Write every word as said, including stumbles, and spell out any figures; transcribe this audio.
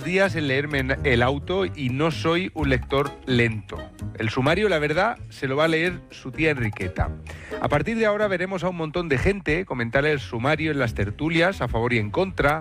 días en leerme en el auto y no soy un lector lento. El sumario, la verdad, se lo va a leer su tía Enriqueta. A partir de ahora veremos a un montón de gente comentar el sumario en las tertulias, a favor y en contra,